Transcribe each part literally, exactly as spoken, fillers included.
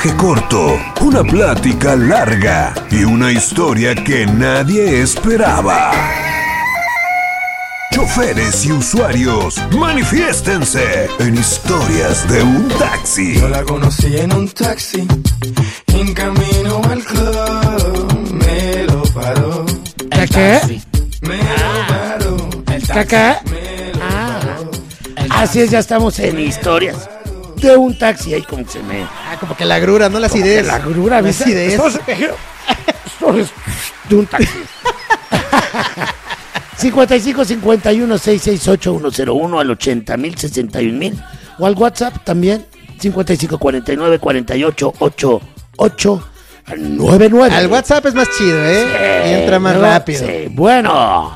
viaje corto, una plática larga y una historia que nadie esperaba. Choferes y usuarios, manifiéstense en Historias de un Taxi. Yo la conocí en un taxi, en camino al club, me lo paró. ¿El qué? Me lo paró. ¿Qué qué? Ah, así es, ya estamos en Historias de un Taxi. Ahí como que se me... Ah, como que la grura, no las como ideas. que la grura, las ¿viste? ideas. Historias de un Taxi. cincuenta y cinco, cincuenta y uno, sesenta y seis ocho, uno cero uno al ochenta mil, sesenta y un mil. O al WhatsApp también, cincuenta y cinco, cuarenta y nueve, cuarenta y ocho, ochenta y ocho, noventa y nueve. Al WhatsApp es más chido, ¿eh? Sí, y entra más no, rápido. Sí. Bueno.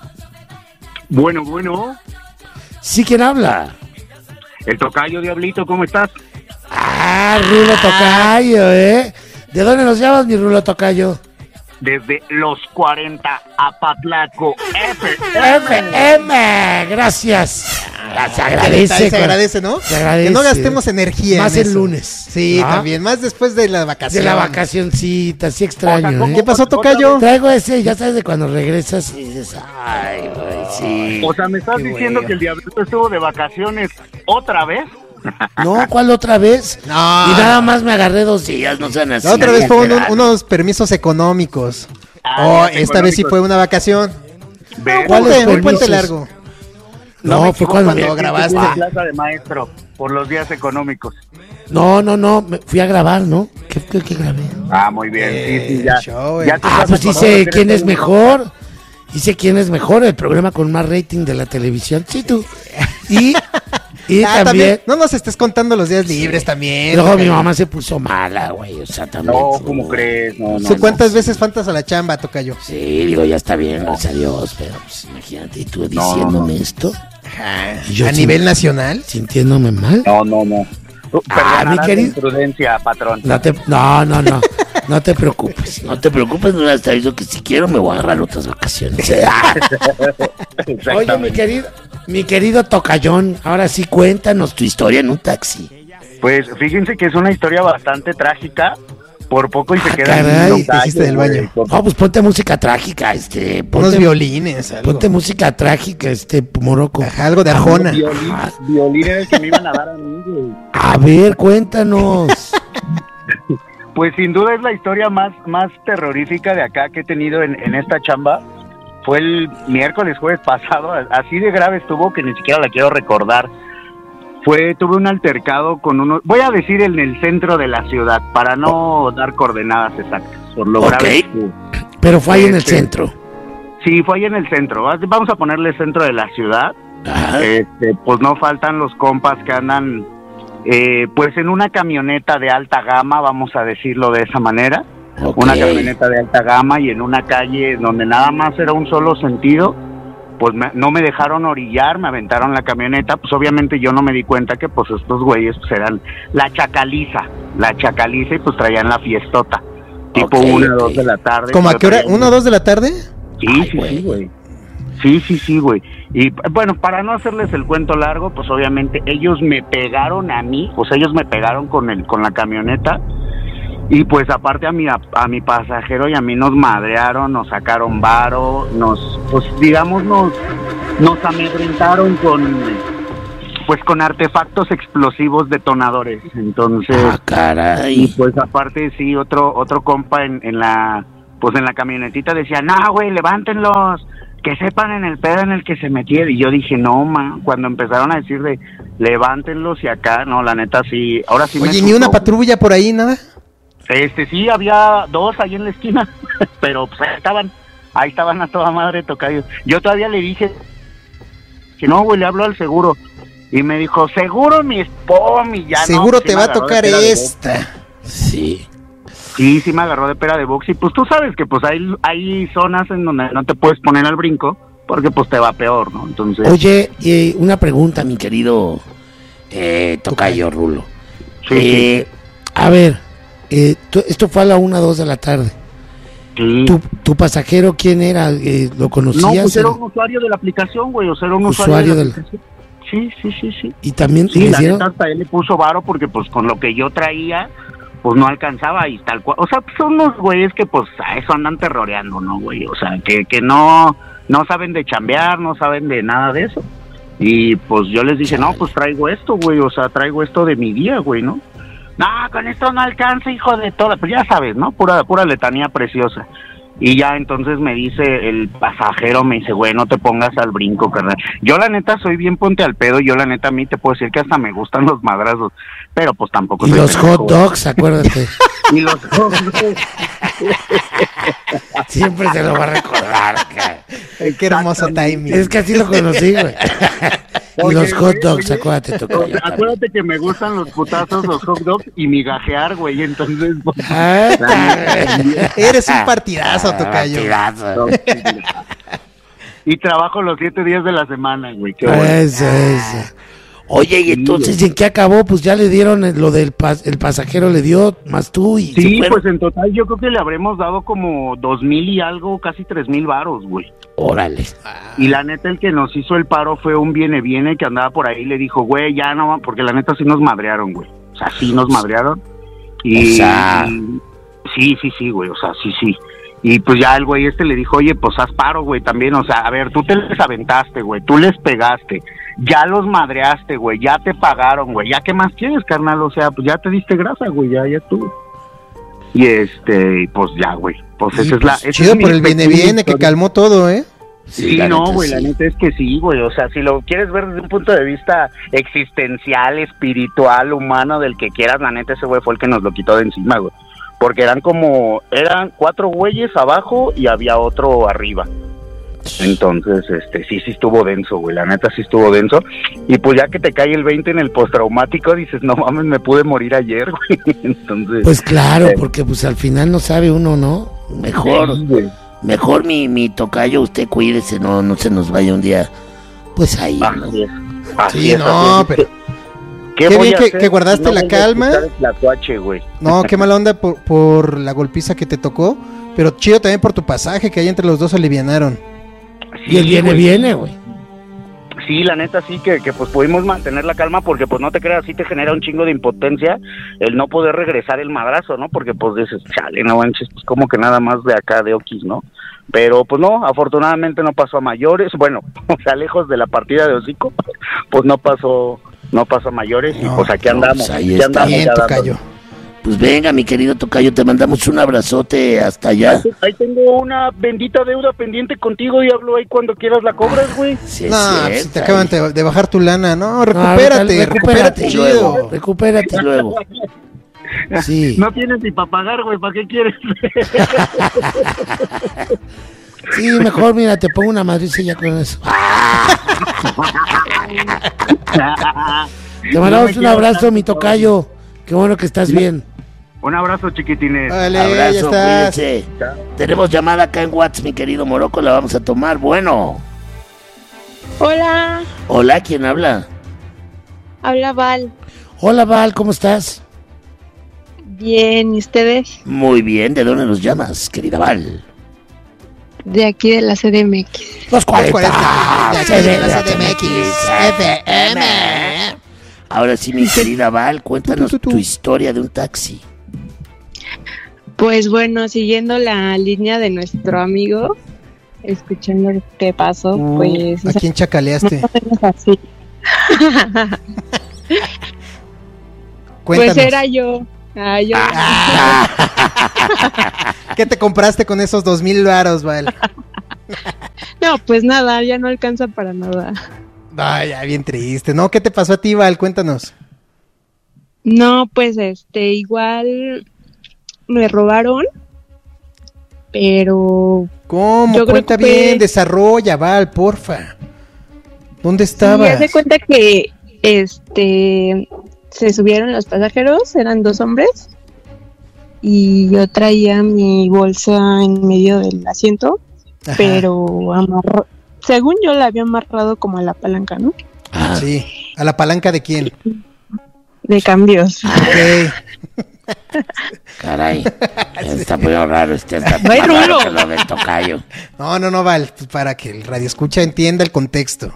Bueno, bueno. ¿Sí quién habla? El tocayo Diablito, ¿cómo estás? Ah, Rulo Tocayo, ¿eh? ¿De dónde nos llamas, mi Rulo Tocayo? Desde los cuarenta Apatlaco F F M, gracias. Se agradece. Se agradece, ¿no? Se agradece. Que no gastemos energía. Más en el eso. lunes. Sí, ¿no? también. Más después de la vacación. De la vacacioncita, sí extraño. O sea, ¿cómo? ¿eh? ¿Qué pasó, tocayo? Traigo ese, ya sabes, de cuando regresas y dices, ay, güey, sí. O sea, ¿me estás Qué diciendo hueva. que el Diablito estuvo de vacaciones otra vez? No, ¿cuál otra vez? No. Y nada más me agarré dos días, no sean así. La otra vez fueron un- Verano. unos permisos económicos. Ah, oh, ya, esta vez sí económicos. fue una vacación. Ve, Un ¿Cuáles puente, un puente permisos? largo. No, me fue equivoco, cuando... cuando me grabaste. estuve en plaza de maestro por los días económicos. No, no, no, me fui a grabar, ¿no? ¿Qué, qué, qué grabé? Ah, muy bien, sí, sí, ya. show, ya eh. te Ah, estás pues acordando hice que quién eres es un- mejor. Hice quién es mejor, el programa con más rating de la televisión. Sí, tú. Y, y Ah, también... No nos estés contando los días libres también. Luego mi tocayo. mamá se puso mala, güey. O sea, también. No, fue- ¿cómo crees? No, no, ¿Tú no. cuántas veces faltas a la chamba, tocayo? Sí, digo, ya está bien, gracias a Dios. Pero pues imagínate, y tú no, diciéndome no. esto, Ajá. Y yo ¿A sí- nivel nacional? sintiéndome mal. No, no, no. Uh, Ah, perdonarás mi la querido- imprudencia, patrón. No, te, no, no, no. No te preocupes. No te preocupes, no hasta eso que si quiero me voy a agarrar otras vacaciones. Oye, mi querido, mi querido Tocayón, ahora sí cuéntanos tu historia en un taxi. Pues fíjense que es una historia bastante trágica. Por poco y se Ah, queda en caray, un te tocayo, hiciste del güey. baño. Por- No, pues ponte música trágica, este. Ponte, Unos violines, algo. Ponte música trágica, este, Morocco. Ajá, algo de Arjona. Violín, Ajá. violín era el que me iban a dar a mí, güey. A ver, cuéntanos. Pues sin duda es la historia más, más terrorífica de acá que he tenido en, en esta chamba. Fue el miércoles, jueves pasado, así de grave estuvo que ni siquiera la quiero recordar. Fue, tuve un altercado con uno, voy a decir en el centro de la ciudad, para no dar coordenadas exactas, por lo Ok. grave que estuvo. Pero fue ahí en el Este, centro. Sí, fue ahí en el centro, vamos a ponerle centro de la ciudad. Ajá. Este, pues no faltan los compas que andan eh, pues en una camioneta de alta gama, vamos a decirlo de esa manera, Ok. una camioneta de alta gama y en una calle donde nada más era un solo sentido, pues me- no me dejaron orillar, me aventaron la camioneta, pues obviamente yo no me di cuenta que pues estos güeyes pues eran la chacaliza, la chacaliza y pues traían la fiestota, tipo Ok, una o ok. dos de la tarde. ¿Cómo a Yo qué hora? traía- ¿Una o dos de la tarde? Sí, Ay, sí, güey. sí, güey. Sí, sí, sí, güey. Y bueno, para no hacerles el cuento largo, pues obviamente ellos me pegaron a mí, pues ellos me pegaron con el con la camioneta y pues aparte a mi a, a mi pasajero y a mí nos madrearon, nos sacaron varo, nos pues digamos nos nos amedrentaron con pues con artefactos explosivos detonadores. Entonces, Ah, y caray. pues aparte sí, otro otro compa en, en la pues en la camionetita decía, no, güey, levántenlos, que sepan en el pedo en el que se metieron. Y yo dije, no, ma, cuando empezaron a decir de levántenlos y acá, no, la neta sí, ahora sí me Oye, ni una asustó. patrulla por ahí, nada. Este, sí, había dos ahí en la esquina, pero pues ahí estaban, ahí estaban a toda madre tocayo. Yo todavía le dije, que no, güey, le hablo al seguro. Y me dijo, seguro mi spom y ya no. Seguro pues, sí te me va a agarró de tocar pera de esta. Sí. Sí, sí me agarró de pera de box y pues tú sabes que pues hay, hay zonas en donde no te puedes poner al brinco porque pues te va peor, ¿no? Entonces, Oye, eh, una pregunta, mi querido eh, Tocayo Rulo. sí, Eh, a ver, eh, tú- esto fue a la una, dos de la tarde. sí. ¿Tu, tu pasajero quién era? Eh, ¿Lo No, conocías? pues era un usuario de la aplicación, güey, o sea, era un Usuario usuario, de del- la aplicación. Sí, sí, sí, sí. Y también Sí, le la hicieron... neta hasta él le puso varo porque pues con lo que yo traía, pues no alcanzaba y tal cual. O sea, pues, son unos güeyes que pues a eso andan terroreando, ¿no, güey? O sea, que, que no, no saben de chambear, no saben de nada de eso. Y pues yo les dije, no, pues traigo esto, güey, o sea, traigo esto de mi día, güey, ¿no? No, con esto no alcanza, hijo de toda, pues ya sabes, ¿no? Pura, pura letanía preciosa. Y ya entonces me dice el pasajero, me dice, güey, no te pongas al brinco, carnal. Yo la neta soy bien ponte al pedo, yo la neta a mí te puedo decir que hasta me gustan los madrazos, pero pues tampoco. Y soy los pendejo, hot dogs, acuérdate. Y los hot dogs. Siempre se lo va a recordar, cara. Qué hermoso timing. Es que así lo conocí, güey. Y Oye, los hot güey, dogs, oye, acuérdate, tocayo. acuérdate que me gustan los putazos, los hot dogs y migajear, güey, entonces... Pues, Ah, Eres un partidazo, tocayo. partidazo. y trabajo los siete días de la semana, güey, qué bueno. Eso, eso. Oye, y entonces, ¿en qué acabó? Pues ya le dieron lo del pas el pasajero, le dio más tú y... Sí, se pues en total yo creo que le habremos dado como dos mil y algo, casi tres mil varos, güey. Órale. Y la neta el que nos hizo el paro fue un viene viene que andaba por ahí y le dijo, güey, ya no, porque la neta sí nos madrearon, güey. O sea, sí nos madrearon. Y, O sea... y- sí, sí, sí, güey, o sea, sí, sí. Y pues ya el güey este le dijo, oye, pues haz paro, güey, también, o sea, a ver, tú te les aventaste, güey, tú les pegaste, ya los madreaste, güey, ya te pagaron, güey, ya qué más quieres, carnal, o sea, pues ya te diste grasa, güey, ya, ya tú. Y este, pues ya, güey, pues Y, esa es la... pues, esa chido es mi por el viene pequeña viene que historia. calmó todo, ¿eh? Sí, la no, neta, güey, sí. la neta es que sí, güey, o sea, si lo quieres ver desde un punto de vista existencial, espiritual, humano, del que quieras, la neta ese güey fue el que nos lo quitó de encima, güey, porque eran como, eran cuatro güeyes abajo y había otro arriba, entonces, este, sí, sí estuvo denso, güey, la neta sí estuvo denso, y pues ya que te cae el veinte en el postraumático, dices, no mames, me pude morir ayer, güey, entonces... Pues claro, eh, porque pues al final no sabe uno, ¿no? Mejor, sí, güey. mejor mi, mi tocayo, usted cuídese, no, no se nos vaya un día, pues ahí, ¿no? Así es, así Sí, es, no, así es. pero... ¿Qué qué voy bien a que- hacer que guardaste si no la vuelvo a calma. escuchar el tlacuache, güey? No, qué mala onda por, por la golpiza que te tocó, pero chido también por tu pasaje, que ahí entre los dos se alivianaron. Y el viene, güey. viene, güey. Sí, la neta sí que, que pues pudimos mantener la calma porque pues no te creas, sí te genera un chingo de impotencia el no poder regresar el madrazo, ¿no? Porque pues dices, chale, no manches, pues como que nada más de acá de Oquis, ¿no? Pero pues no, afortunadamente no pasó a mayores, bueno, o sea, lejos de la partida de hocico, pues no pasó, no pasó a mayores y No, pues aquí no, andamos, pues ahí aquí está. andamos Bien, ya tocayo. dándole. Pues venga, mi querido tocayo, te mandamos un abrazote hasta allá. Ahí tengo una bendita deuda pendiente contigo, Diablo, ahí cuando quieras la cobras, güey. Sí, es No, pues, cierto, si te acaban ahí. de, de bajar tu lana, no, No, recupérate, recupérate, luego, chido. recupérate luego. Sí, No tienes ni para pagar, güey, ¿para qué quieres? sí, mejor mira, te pongo una madriza y ya con eso. Te mandamos un abrazo, mi tocayo. Qué bueno que estás bien. Un abrazo, chiquitines. Vale, ya Abrazo, estás. cuídense. Tenemos llamada acá en WhatsApp, mi querido Morocco, la vamos a tomar. Bueno, Hola, hola, ¿quién habla? habla Val. Hola, Val, ¿cómo estás? Bien, ¿y ustedes? Muy bien, ¿de dónde nos llamas, querida Val? De aquí de la C D M X. Los cuarenta. cuarenta, de aquí de la C D M X, F M. Ahora sí, mi querida Val, cuéntanos Tu, tu, tu, tu. tu historia de un taxi. Pues bueno, siguiendo la línea de nuestro amigo, escuchando lo que pasó, pues... ¿A quién chacaleaste? más o menos así. Cuéntanos. Pues era yo. Ah, yo. ¿Qué te compraste con esos dos mil varos, Val? No, pues nada, ya no alcanza para nada. Ay, ya, bien triste. No, ¿qué te pasó a ti, Val? Cuéntanos. No, pues este, igual me robaron, pero ¿Cómo? Yo creo Cuenta que fue- bien, desarrolla, Val, porfa. ¿Dónde sí, estabas? haz de cuenta que este se subieron los pasajeros, eran dos hombres, y yo traía mi bolsa en medio del asiento, Ajá. pero amarró, según yo la había amarrado como a la palanca, ¿no? Ah, Sí. ¿A la palanca de quién? De cambios. Ok. caray. Está muy raro este. Está No hay más raro rulo. que lo del tocayo. No, no, no, Val, pues para que el radio escucha entienda el contexto.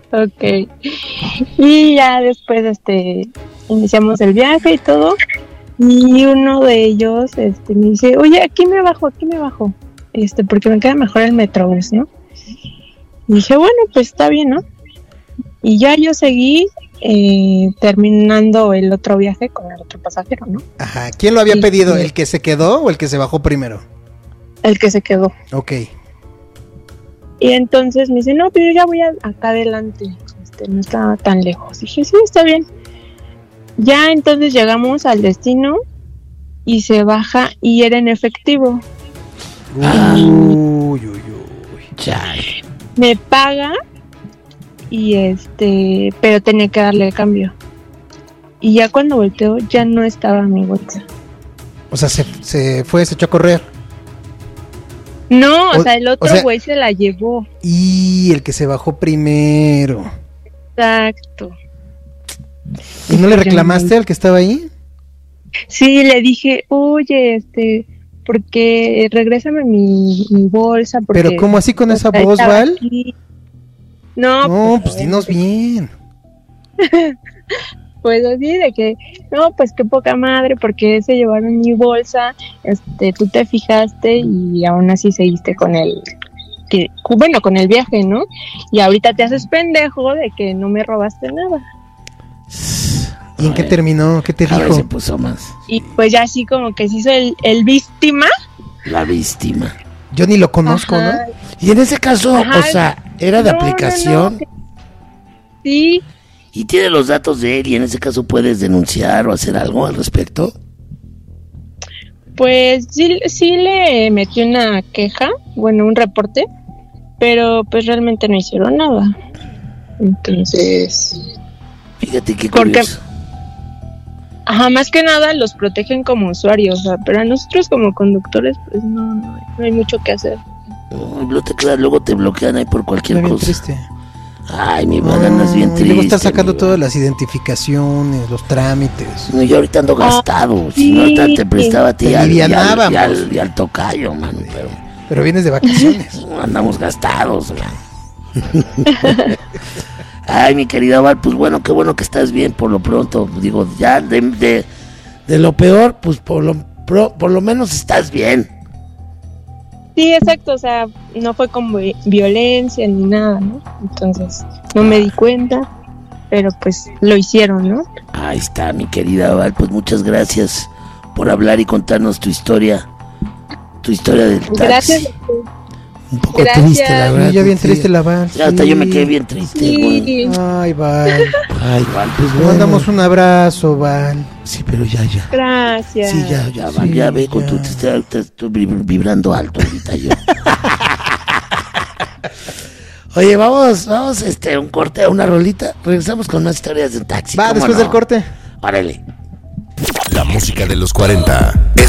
Ok. Y ya después este iniciamos el viaje y todo. Y uno de ellos este, me dice, oye, aquí me bajo, aquí me bajo, este, porque me queda mejor el Metrobús, ¿no? Y dije, bueno, pues está bien, ¿no? Y ya yo seguí eh, terminando el otro viaje con el otro pasajero, ¿no? Ajá, ¿quién lo había Sí, pedido? sí. ¿El que se quedó o el que se bajó primero? El que se quedó. Ok. Y entonces me dice, no, pero yo ya voy a, acá adelante, este, no está tan lejos. Dije, sí, está bien. Ya entonces llegamos al destino y se baja y era en efectivo. Ah. Uy, uy, uy. Chale. Me paga y este, pero tenía que darle el cambio. Y ya cuando volteo ya no estaba mi bolsa. O sea, se, se fue, se echó a correr. No, o, O- sea, el o otro sea- güey se la llevó. Y el que se bajó primero. Exacto. ¿Y no le reclamaste al que estaba ahí? Sí, le dije, oye, este, porque regrésame mi, mi bolsa. Porque, Pero ¿cómo así con esa o sea, voz, estaba Val? aquí. No, No, pues, pues dinos bien. Pues así de que, no, pues qué poca madre, porque se llevaron mi bolsa, este, tú te fijaste y aún así seguiste con el, que, bueno, con el viaje, ¿no? Y ahorita te haces pendejo de que no me robaste nada. ¿Y en qué terminó? ¿Qué te A ver, se dijo? puso más. Y pues ya así como que se hizo el, el víctima. La víctima. Yo ni lo conozco, Ajá. ¿no? Y en ese caso, Ajá. o sea, era de No, no, aplicación no, que- Sí, y tiene los datos de él y en ese caso puedes denunciar o hacer algo al respecto. pues sí, sí le metí una queja, bueno, un reporte, pero pues realmente no hicieron nada. Entonces, Fíjate qué Porque- curioso. ajá, más que nada los protegen como usuarios, o sea, pero a nosotros como conductores, pues no, no, hay, no hay mucho que hacer. No, luego te quedas- luego te bloquean ahí por cualquier Está bien cosa. triste. Ay, mi banana es bien Ay, triste. luego estar sacando mi todas las identificaciones, los trámites. No, yo ahorita ando gastado. Si sí. no, ahorita te prestaba a ti Te y al, y al- alivianábamos. y al- y al tocayo, mano. Pero Pero vienes de vacaciones. andamos gastados, man. Ay, mi querida Val, pues bueno, qué bueno que estás bien por lo pronto. Digo, ya de, de, de lo peor, pues por lo, pro- por lo menos estás bien. Sí, exacto, o sea, no fue como vi- violencia ni nada, ¿no? Entonces, no me di cuenta, pero pues lo hicieron, ¿no? Ahí está, mi querida Val, pues muchas gracias por hablar y contarnos tu historia. Tu historia del taxi. Gracias. Un poco Gracias. triste, la verdad. Sí, ya bien sí. triste la Val. Ya hasta sí. yo me quedé bien triste, güey. Sí, Ay, Val. Ay, Val, pues Te bueno. mandamos un abrazo, Val. Sí, pero ya, ya. gracias. Sí, ya, ya, Val, Sí, ya ve con ya. tu... Te, te- te estoy vib- vibrando alto ahorita yo. Oye, vamos, vamos, este, un corte, una rolita. Regresamos con más historias de un taxi. Va, ¿cómo después no? del corte. Órale. La música de los cuarenta es